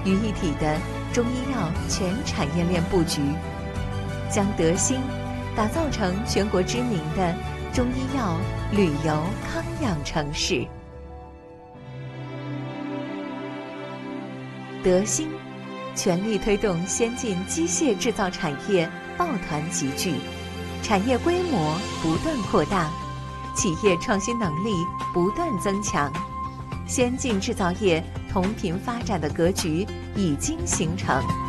于一体的中医药全产业链布局，将德兴打造成全国知名的中医药旅游康养城市。德兴全力推动先进机械制造产业抱团集聚，产业规模不断扩大，企业创新能力不断增强，先进制造业同频发展的格局已经形成。